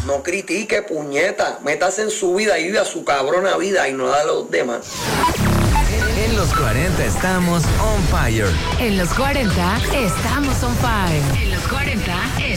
No critique, puñeta. Métase en su vida y viva su cabrona vida y no da a los demás. En los 40 estamos on fire. En los 40 estamos on fire. En los 40 estamos